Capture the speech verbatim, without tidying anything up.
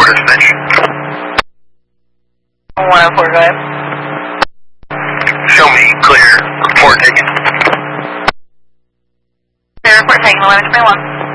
Quarters, Mitch. one oh four, go ahead. Show me clear. Report taken. Clear report taken, eleven twenty-one.